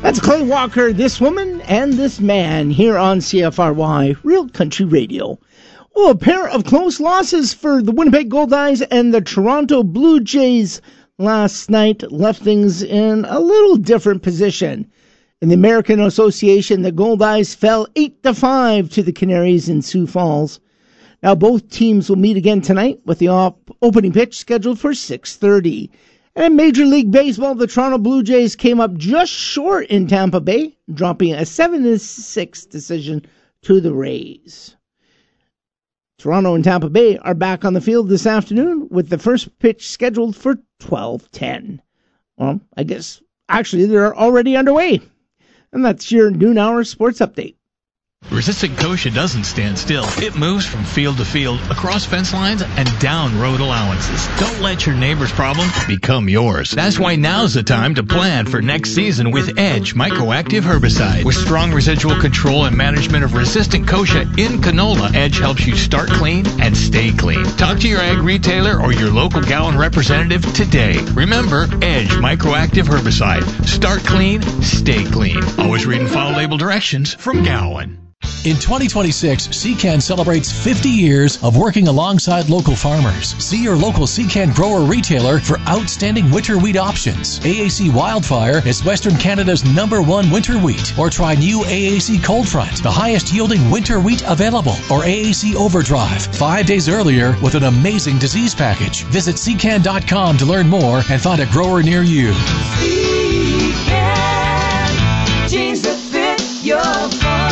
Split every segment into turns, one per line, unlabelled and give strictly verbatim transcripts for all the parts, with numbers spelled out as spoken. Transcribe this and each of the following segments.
That's Clay Walker, This Woman and This Man, here on C F R Y, Real Country Radio. Well, a pair of close losses for the Winnipeg Goldeyes and the Toronto Blue Jays last night left things in a little different position. In the American Association, the Goldeyes fell eight to five to the Canaries in Sioux Falls. Now, both teams will meet again tonight with the op- opening pitch scheduled for six thirty. And in Major League Baseball, the Toronto Blue Jays came up just short in Tampa Bay, dropping a seven to six decision to the Rays. Toronto and Tampa Bay are back on the field this afternoon with the first pitch scheduled for twelve ten. Well, I guess actually they're already underway. And that's your noon hour sports update.
Resistant Kosher doesn't stand still. It moves from field to field, across fence lines, and down road allowances. Don't let your neighbor's problem become yours. That's why now's the time to plan for next season with Edge Microactive Herbicide. With strong residual control and management of resistant Kosher in canola, Edge helps you start clean and stay clean. Talk to your ag retailer or your local Gowan representative today. Remember, Edge Microactive Herbicide. Start clean, stay clean. Always read and follow label directions from Gowan.
In twenty twenty-six, C CAN celebrates fifty years of working alongside local farmers. See your local C CAN grower retailer for outstanding winter wheat options. A A C Wildfire is Western Canada's number one winter wheat. Or try new A A C Cold Front, the highest yielding winter wheat available. Or A A C Overdrive, five days earlier with an amazing disease package. Visit C CAN dot com to learn more and find a grower near you.
C CAN, jeans that fit your farm.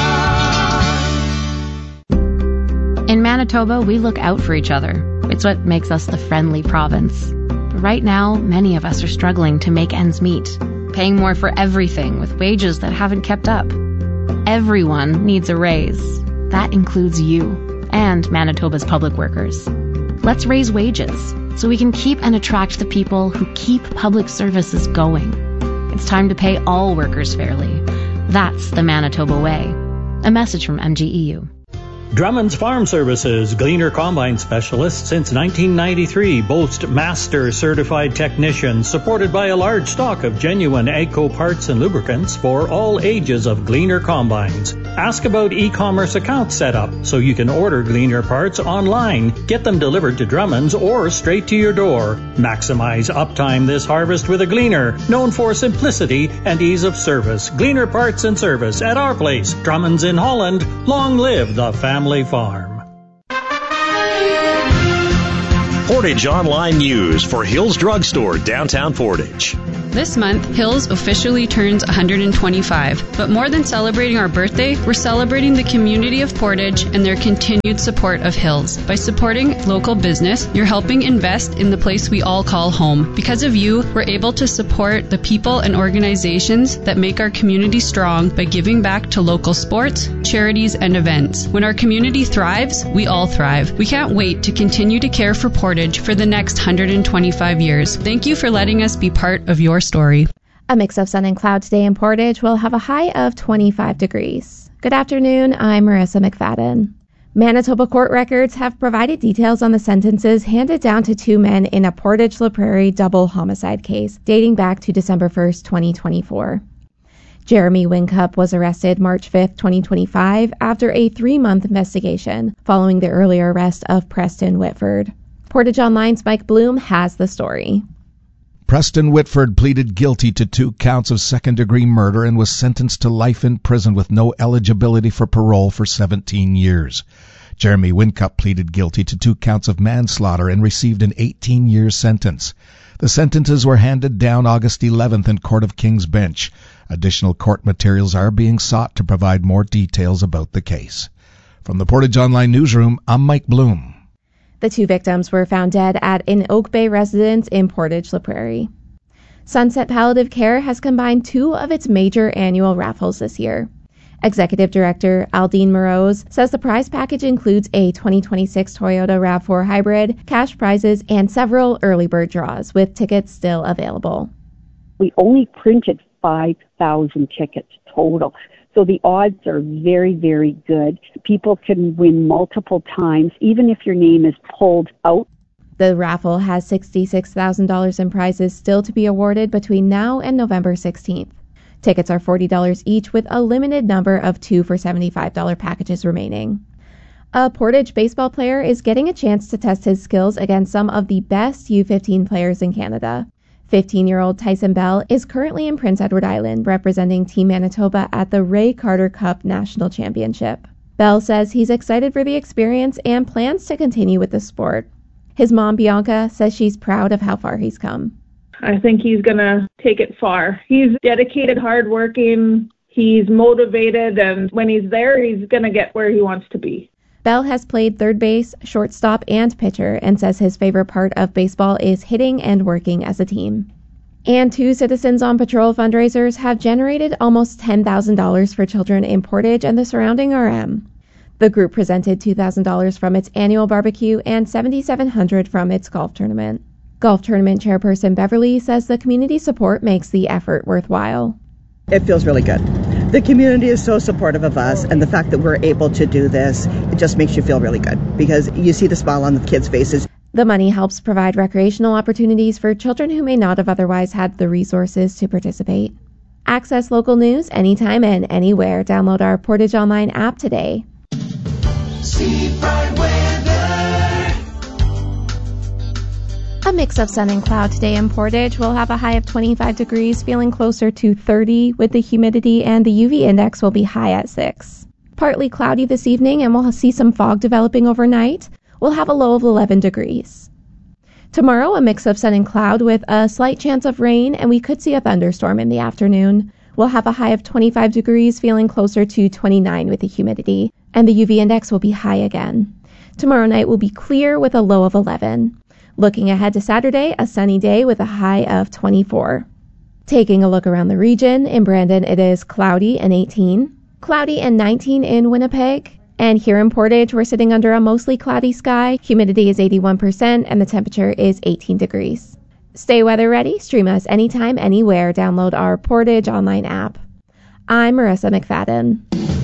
In Manitoba, we look out for each other. It's what makes us the friendly province. But right now, many of us are struggling to make ends meet, paying more for everything with wages that haven't kept up. Everyone needs a raise. That includes you and Manitoba's public workers. Let's raise wages so we can keep and attract the people who keep public services going. It's time to pay all workers fairly. That's the Manitoba way. A message from M G E U.
Drummond's Farm Services, Gleaner Combine Specialist since nineteen ninety-three, boast master certified technicians supported by a large stock of genuine AGCO parts and lubricants for all ages of Gleaner combines. Ask about e-commerce account setup so you can order Gleaner parts online, get them delivered to Drummond's or straight to your door. Maximize uptime this harvest with a Gleaner, known for simplicity and ease of service. Gleaner Parts and Service at our place, Drummond's in Holland. Long live the family farm.
Portage Online News for Hills Drug Store, downtown Portage.
This month, Hills officially turns one hundred twenty-five. But more than celebrating our birthday, we're celebrating the community of Portage and their continued support of Hills. By supporting local business, you're helping invest in the place we all call home. Because of you, we're able to support the people and organizations that make our community strong by giving back to local sports, charities, and events. When our community thrives, we all thrive. We can't wait to continue to care for Portage for the next one hundred twenty-five years. Thank you for letting us be part of your story.
A mix of sun and cloud today in Portage will have a high of twenty-five degrees. Good afternoon, I'm Marissa McFadden. Manitoba court records have provided details on the sentences handed down to two men in a Portage-La Prairie double homicide case dating back to December first, twenty twenty-four. Jeremy Whincup was arrested March fifth, twenty twenty-five after a three-month investigation following the earlier arrest of Preston Whitford. Portage Online's Mike Bloom has the story.
Preston Whitford pleaded guilty to two counts of second-degree murder and was sentenced to life in prison with no eligibility for parole for seventeen years. Jeremy Whincup pleaded guilty to two counts of manslaughter and received an eighteen-year sentence. The sentences were handed down August eleventh in Court of King's Bench. Additional court materials are being sought to provide more details about the case. From the Portage Online Newsroom, I'm Mike Bloom.
The two victims were found dead at an Oak Bay residence in Portage-La Prairie. Sunset Palliative Care has combined two of its major annual raffles this year. Executive Director Aldine Morose says the prize package includes a twenty twenty-six Toyota RAV four Hybrid, cash prizes, and several early bird draws, with tickets still available.
We only printed five thousand tickets total. So the odds are very, very good. People can win multiple times, even if your name is pulled out.
The raffle has sixty-six thousand dollars in prizes still to be awarded between now and November sixteenth. Tickets are forty dollars each with a limited number of two for seventy-five dollars packages remaining. A Portage baseball player is getting a chance to test his skills against some of the best U fifteen players in Canada. fifteen-year-old Tyson Bell is currently in Prince Edward Island representing Team Manitoba at the Ray Carter Cup National Championship. Bell says he's excited for the experience and plans to continue with the sport. His mom, Bianca, says she's proud of how far he's come.
I think he's going to take it far. He's dedicated, hardworking, he's motivated, and when he's there, he's going to get where he wants to be.
Bell has played third base, shortstop, and pitcher, and says his favorite part of baseball is hitting and working as a team. And two Citizens on Patrol fundraisers have generated almost ten thousand dollars for children in Portage and the surrounding R M. The group presented two thousand dollars from its annual barbecue and seven thousand seven hundred dollars from its golf tournament. Golf tournament chairperson Beverly says the community support makes the effort worthwhile.
It feels really good. The community is so supportive of us, and the fact that we're able to do this, it just makes you feel really good because you see the smile on the kids' faces.
The money helps provide recreational opportunities for children who may not have otherwise had the resources to participate. Access local news anytime and anywhere. Download our Portage Online app today.
Seafront weather.
A mix of sun and cloud today in Portage. We'll have a high of twenty-five degrees, feeling closer to thirty with the humidity, and the U V index will be high at six. Partly cloudy this evening, and we'll see some fog developing overnight. We'll have a low of eleven degrees. Tomorrow, a mix of sun and cloud with a slight chance of rain, and we could see a thunderstorm in the afternoon. We'll have a high of twenty-five degrees, feeling closer to twenty-nine with the humidity, and the U V index will be high again. Tomorrow night will be clear with a low of eleven. Looking ahead to Saturday, a sunny day with a high of twenty-four. Taking a look around the region, in Brandon it is cloudy and eighteen, cloudy and nineteen in Winnipeg, and here in Portage we're sitting under a mostly cloudy sky, humidity is eighty-one percent, and the temperature is eighteen degrees. Stay weather ready, stream us anytime, anywhere, download our Portage Online app. I'm Marissa McFadden.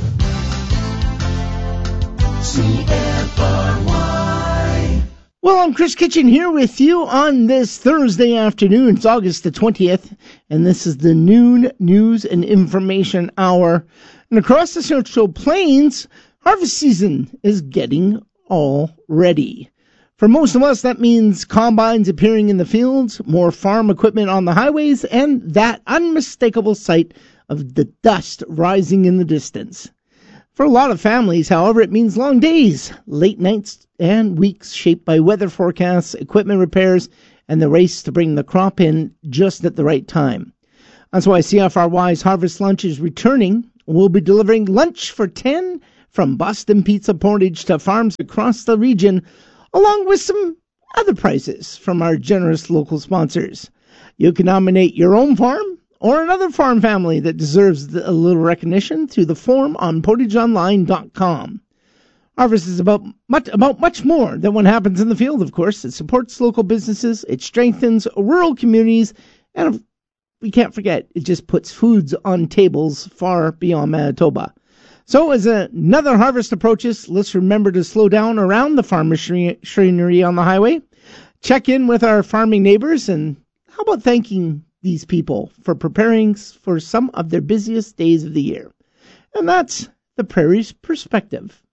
C F R Y.
Well, I'm Chris Kitchen here with you on this Thursday afternoon. It's August the twentieth, and this is the Noon News and Information Hour. And across the Central Plains, harvest season is getting all ready. For most of us, that means combines appearing in the fields, more farm equipment on the highways, and that unmistakable sight of the dust rising in the distance. For a lot of families, however, it means long days, late nights, and weeks shaped by weather forecasts, equipment repairs, and the race to bring the crop in just at the right time. That's why C F R Y's Harvest Lunch is returning. We'll be delivering lunch for ten from Boston Pizza Portage to farms across the region, along with some other prizes from our generous local sponsors. You can nominate your own farm or another farm family that deserves a little recognition through the form on portage online dot com. Harvest is about much, about much more than what happens in the field, of course. It supports local businesses, it strengthens rural communities, and we can't forget, it just puts foods on tables far beyond Manitoba. So as another harvest approaches, let's remember to slow down around the farm machinery on the highway. Check in with our farming neighbors, and how about thanking these people for preparing for some of their busiest days of the year? And that's the Prairie's Perspective.